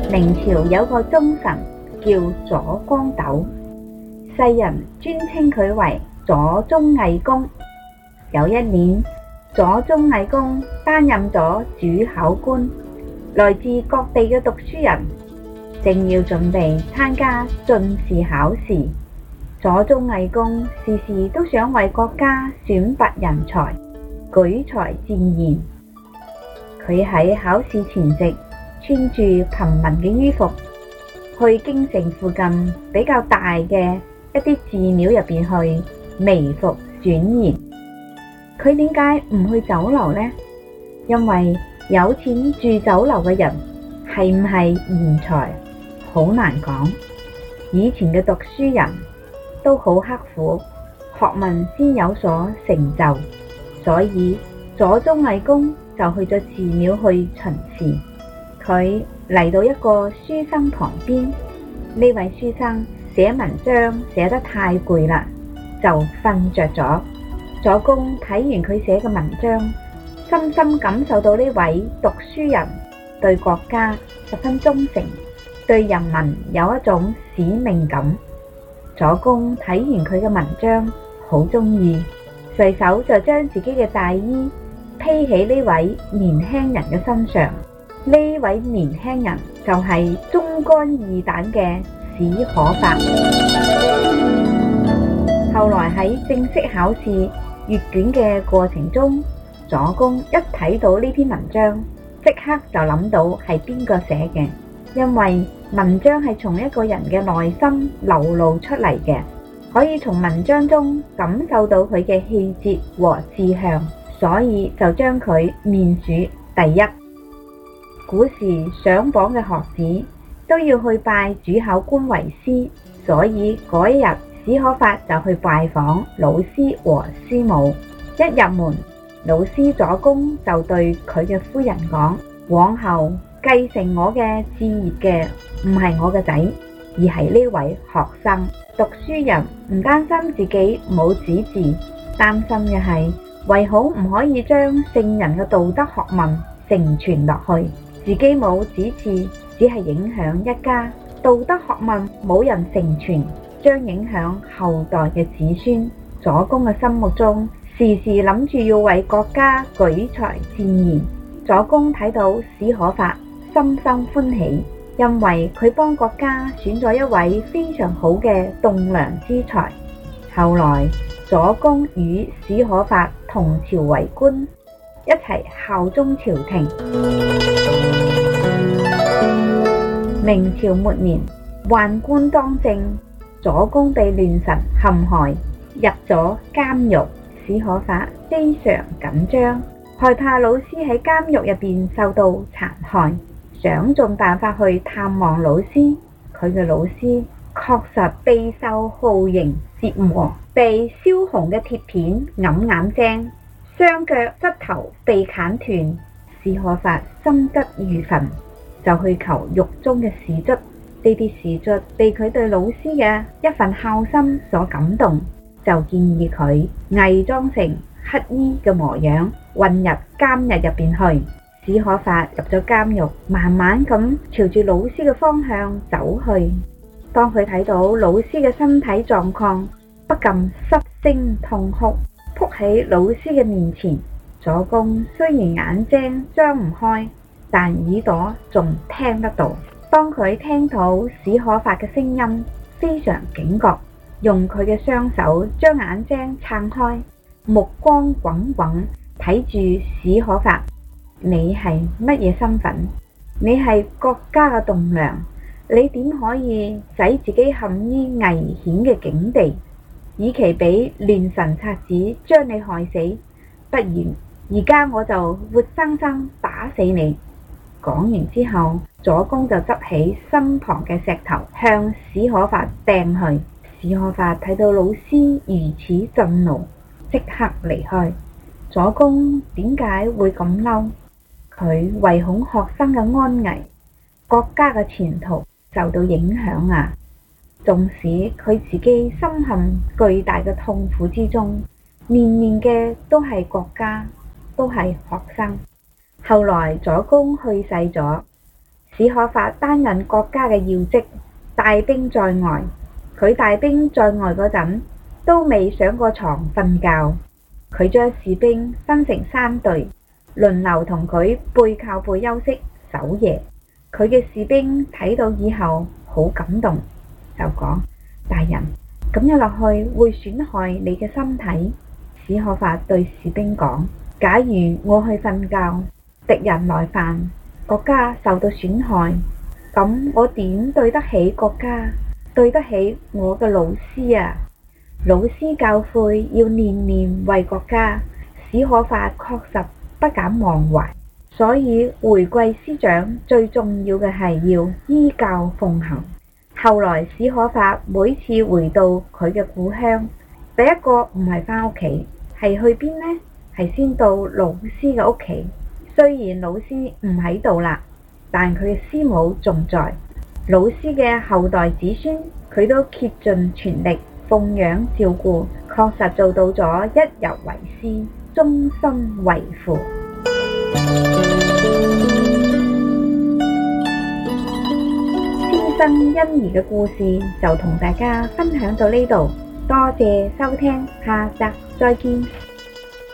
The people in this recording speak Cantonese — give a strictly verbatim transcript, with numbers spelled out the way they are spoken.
明朝有個忠臣叫左光斗，世人尊稱佢為左宗魏公。有一年，左宗魏公擔任咗主考官，來自各地嘅讀書人正要準備參加進士考試。左宗魏公時時都想為國家選拔人才，舉才薦賢。佢喺考試前夕穿住平民嘅衣服，去京城附近比較大嘅一啲寺廟入邊去微服選賢。佢點解唔去酒樓呢？因為有錢住酒樓嘅人係唔係賢才，好難講。以前嘅讀書人都好刻苦，學問先有所成就，所以左宗魏公就去咗寺廟去巡視。佢嚟到一個書生旁邊，呢位書生寫文章寫得太攰啦，就瞓着咗。左公睇完佢寫嘅文章，深深感受到呢位讀書人對國家十分忠誠，對人民有一種使命感。左公睇完佢嘅文章，好鍾意，隨手就將自己嘅大衣披喺呢位年輕人嘅身上。呢位年輕人就係忠肝義膽嘅史可法。後來喺正式考試閱卷嘅過程中，左公一睇到呢篇文章，即刻就諗到係邊個寫嘅，因為文章係從一個人嘅內心流露出嚟嘅，可以從文章中感受到佢嘅氣節和志向，所以就將佢面數第一。古時上榜嘅學子都要去拜主考官為師，所以嗰一日史可法就去拜訪老師和師母。一入門，老師左公就對佢嘅夫人講：往後繼承我嘅志業嘅唔係我嘅仔，而係呢位學生。讀書人唔擔心自己冇子嗣，擔心嘅係為好唔可以將聖人嘅道德學問承傳落去。自己冇子嗣，只係影響一家；道德學問冇人承傳，將影響後代嘅子孫。左公嘅心目中時時諗住要為國家舉才薦賢。左公睇到史可法，心生歡喜，因為佢幫國家選咗一位非常好嘅棟樑之才。後來左公與史可法同朝為官，一齊效忠朝廷。明朝末年，宦官當政，左公被亂臣陷害，入咗監獄。史可法非常緊張，害怕老師喺監獄入邊受到殘害，想盡辦法去探望老師。佢嘅老師確實備受酷刑折磨，被燒紅嘅鐵片揞眼睛，雙腳膝頭被砍斷。史可法心急如焚，就去求獄中嘅士卒。呢啲士卒被佢對老師嘅一份孝心所感動，就建議佢偽裝成乞衣嘅模樣，混入監獄入邊去。史可法入咗監獄，慢慢咁朝住老師嘅方向走去。當佢睇到老師嘅身體狀況，不禁失聲痛哭，撲喺老師嘅面前。左公雖然眼睛張唔開，但耳朵仲聽得到。當佢聽到史可法嘅聲音，非常警覺，用佢嘅雙手將眼睛撐開，目光滾滾睇住史可法。你係乜嘢身份？你係國家嘅棟樑，你點可以使自己陷於危險嘅境地，以期俾亂臣賊子將你害死？不然而家我就活生生打死你！講完之後，左公就執起身旁嘅石頭向史可法掟去。史可法睇到老師如此震怒，即刻離開。左公點解會咁嬲？佢唯恐學生嘅安危、國家嘅前途受到影響啊！縱使佢自己深陷巨大嘅痛苦之中，面面嘅都係國家，都係學生。後來左公去世咗， 史可法擔任國家嘅要職，帶兵在外。佢帶兵在外嗰陣，都未上過床瞓覺。佢將士兵分成三隊，輪流同佢背靠背休息守夜。佢嘅士兵睇到以後好感動，就講：大人，咁樣落去會損害你嘅身體。史可法對士兵講：假如我去瞓覺，敵人來犯，國家受到損害，咁我點對得起國家，對得起我嘅老師啊？老師教誨要念念為國家，史可法確實不敢忘懷。所以回饋師長最重要嘅係要依教奉行。後來史可法每次回到佢嘅故鄉，第一個唔係返屋企，係去邊呢？係先到老師嘅屋企。雖然老師唔喺度啦，但佢嘅師母仲在。老師嘅後代子孫，佢都竭盡全力奉養照顧，確實做到咗一日為師，終身為父。師生恩義嘅故事就同大家分享到呢度，多謝收聽，下集再見。